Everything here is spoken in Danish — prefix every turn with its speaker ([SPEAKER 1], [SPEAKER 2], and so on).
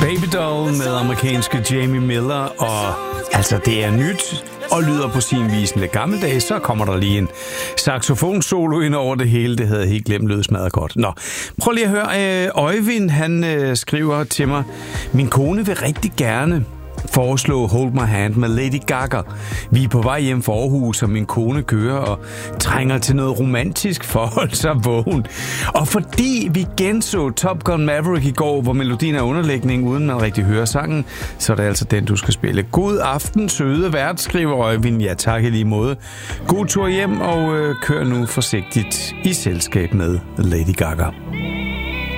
[SPEAKER 1] Babydoll med amerikanske Jamie Miller, og altså det er nyt og lyder på sin vis lidt gammeldags. Så kommer der lige en saxofonsolo ind over det hele. Det havde jeg helt glemt, lød smadret godt. Nå, prøv lige at høre. Øjvind, han skriver til mig: min kone vil rigtig gerne foreslå Hold My Hand med Lady Gaga. Vi er på vej hjem fra Aarhus, og min kone kører og trænger til noget romantisk for at holde sig vågen. Og fordi vi genså Top Gun Maverick i går, hvor melodien er underlægning, uden man rigtig hører sangen, så er det altså den, du skal spille. God aften, søde vært, skriver Øjvind. Ja, tak i lige måde. God tur hjem, og kør nu forsigtigt i selskab med Lady Gaga.